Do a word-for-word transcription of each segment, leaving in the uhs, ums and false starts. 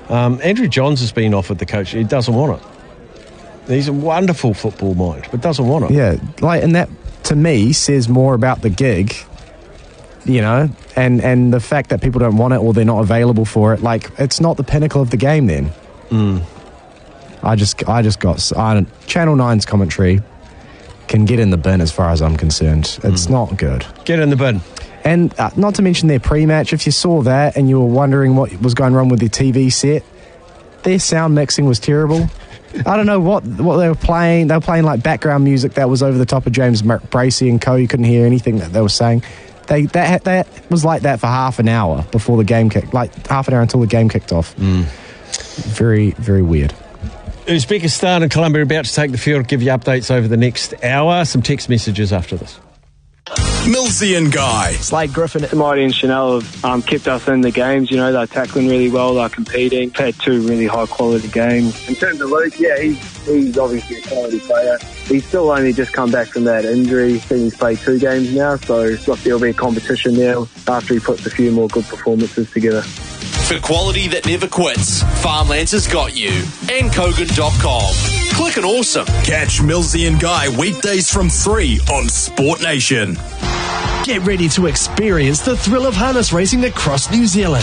Um, Andrew Johns has been offered the coach. He doesn't want it. He's a wonderful football mind, but doesn't want it. Yeah, like, and that, to me, says more about the gig, you know, and, and the fact that people don't want it or they're not available for it. Like, it's not the pinnacle of the game then. Mm. I just I just got... I don't, Channel nine's commentary can get in the bin as far as I'm concerned. It's mm. not good. Get in the bin. And uh, not to mention their pre-match, if you saw that and you were wondering what was going wrong with their T V set, their sound mixing was terrible. I don't know what what they were playing. They were playing like background music that was over the top of James Bracey and co. You couldn't hear anything that they were saying. They that that was like that for half an hour before the game kicked. Like half an hour until the game kicked off. Mm. Very very weird. Uzbekistan and Colombia are about to take the field. I'll give you updates over the next hour. Some text messages after this. Millsy and Guy. Slade Griffin, Mighty and Chanel have um, kept us in the games. You know, they're tackling really well, they're competing. Had two really high quality games. In terms of Luke, yeah, he's, he's obviously a quality player. He's still only just come back from that injury. I think he's played two games now, so look, there'll be a competition there after he puts a few more good performances together. For quality that never quits, Farmlands has got you. and kogan dot com. Click and awesome. Catch Millsy and Guy weekdays from three on Sport Nation. Get ready to experience the thrill of harness racing across New Zealand.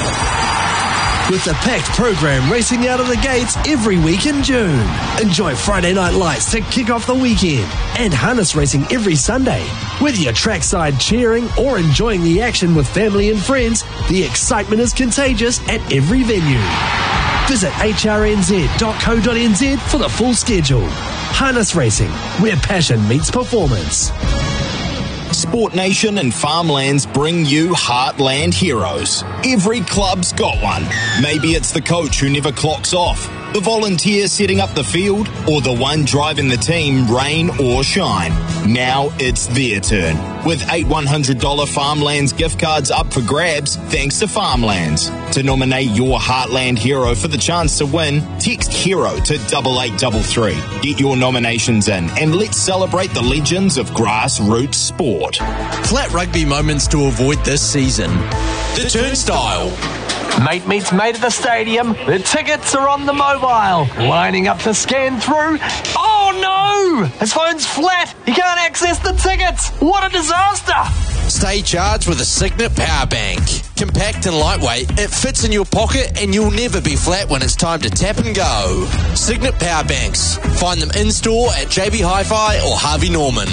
With the packed program racing out of the gates every week in June. Enjoy Friday night lights to kick off the weekend and harness racing every Sunday. Whether you're trackside cheering or enjoying the action with family and friends, the excitement is contagious at every venue. Visit h r n z dot co dot n z for the full schedule. Harness racing, where passion meets performance. Sport Nation and Farmlands bring you Heartland Heroes. Every club's got one. Maybe it's the coach who never clocks off, the volunteer setting up the field, or the one driving the team rain or shine. Now it's their turn. With eight one hundred dollars Farmlands gift cards up for grabs, thanks to Farmlands. To nominate your Heartland hero for the chance to win, text HERO to double eight double three. Get your nominations in and let's celebrate the legends of grassroots sport. Flat rugby moments to avoid this season. The Turnstile. Mate meets mate at the stadium. The tickets are on the mobile. Lining up to scan through. Oh no! His phone's flat. He can't access the tickets. What a disaster! Stay charged with a Signet Power Bank. Compact and lightweight, it fits in your pocket and you'll never be flat when it's time to tap and go. Signet Power Banks. Find them in-store at J B Hi-Fi or Harvey Norman.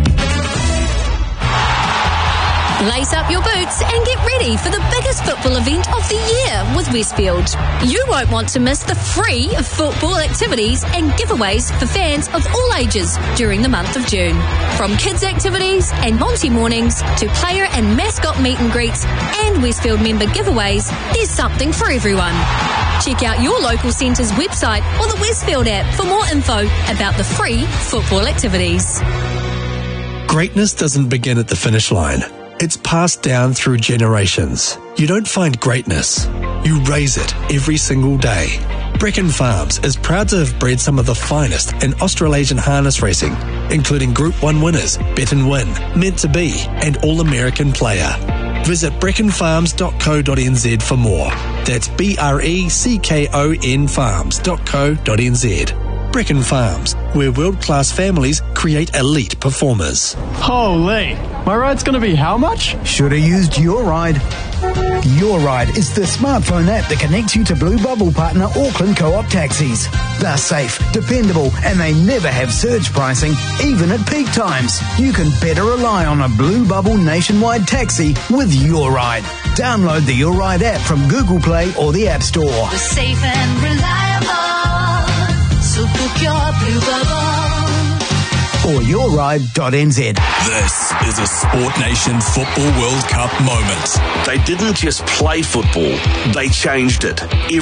Lace up your boots and get ready for the biggest football event of the year with Westfield. You won't want to miss the free football activities and giveaways for fans of all ages during the month of June. From kids' activities and Monty mornings to player and mascot meet and greets and Westfield member giveaways, there's something for everyone. Check out your local centre's website or the Westfield app for more info about the free football activities. Greatness doesn't begin at the finish line. It's passed down through generations. You don't find greatness. You raise it every single day. Brecon Farms is proud to have bred some of the finest in Australasian harness racing, including Group one winners, Bet and Win, Meant to Be, and All-American Player. Visit brecon farms dot co dot n z for more. That's B R E C K O N farms dot co dot n z. Brecon Farms, where world-class families create elite performers. Holy, my ride's going to be how much? Should have used Your Ride. Your Ride is the smartphone app that connects you to Blue Bubble partner Auckland Co-op taxis. They're safe, dependable, and they never have surge pricing, even at peak times. You can better rely on a Blue Bubble nationwide taxi with Your Ride. Download the Your Ride app from Google Play or the App Store. We're safe and reliable. So book your Blue Bubble. Or your ride dot n z. This is a Sport Nation Football World Cup moment. They didn't just play football, they changed it.